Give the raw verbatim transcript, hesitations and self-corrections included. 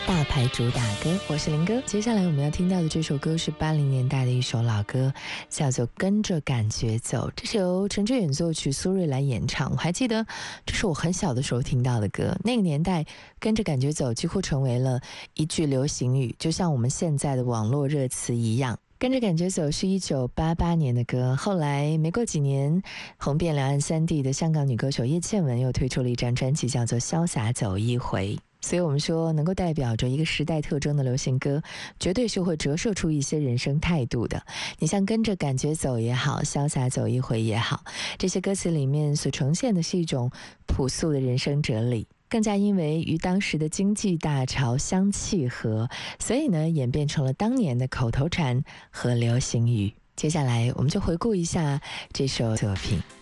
大牌主打歌，我是林哥。接下来我们要听到的这首歌是八零年代的一首老歌，叫做《跟着感觉走》。这是由陈志远作曲，苏芮来演唱。我还记得，这是我很小的时候听到的歌。那个年代，跟着感觉走几乎成为了一句流行语，就像我们现在的网络热词一样。跟着感觉走是一九八八年的歌，后来没过几年，红遍两岸三地的香港女歌手叶倩文又推出了一张专辑，叫做《潇洒走一回》。所以我们说，能够代表着一个时代特征的流行歌，绝对是会折射出一些人生态度的。你像跟着感觉走也好，潇洒走一回也好，这些歌词里面所呈现的是一种朴素的人生哲理，更加因为与当时的经济大潮相契合，所以呢，演变成了当年的口头禅和流行语。接下来我们就回顾一下这首作品。